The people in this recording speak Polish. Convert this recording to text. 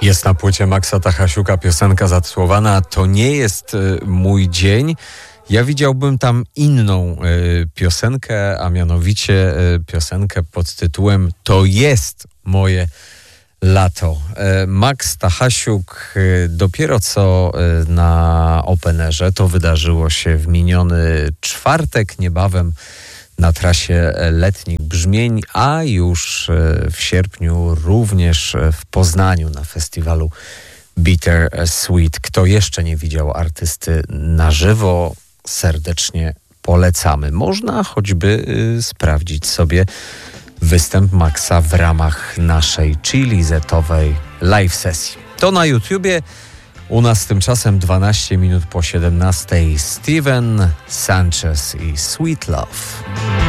Jest na płycie Maxa Tachasiuka piosenka zatytułowana To nie jest mój dzień. Ja widziałbym tam inną piosenkę, a mianowicie piosenkę pod tytułem To jest moje lato. Max Tachasiuk dopiero co na Openerze, to wydarzyło się w miniony czwartek, niebawem na trasie letnich brzmień, a już w sierpniu również w Poznaniu na festiwalu Bitter Sweet. Kto jeszcze nie widział artysty na żywo, serdecznie polecamy. Można choćby sprawdzić sobie występ Maxa w ramach naszej chillizetowej live sesji. To na YouTubie. U nas tymczasem 12 minut po 17. Steven Sanchez i Sweet Love.